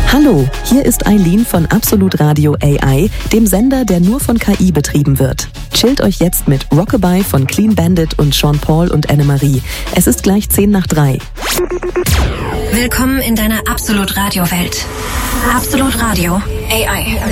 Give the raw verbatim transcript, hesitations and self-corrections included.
Hallo, hier ist Eileen von Absolut Radio A I, dem Sender, der nur von K I betrieben wird. Chillt euch jetzt mit Rockabye von Clean Bandit und Sean Paul und Annemarie. Es ist gleich zehn nach drei. Willkommen in deiner Absolut Radio Welt. Absolut Radio A I.